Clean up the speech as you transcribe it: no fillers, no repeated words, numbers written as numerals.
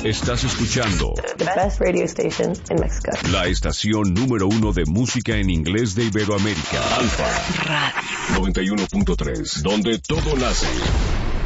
Estás escuchando The best radio station in Mexico. la estación número 1 de música en inglés de Iberoamérica. Alfa Radio 91.3, donde todo nace.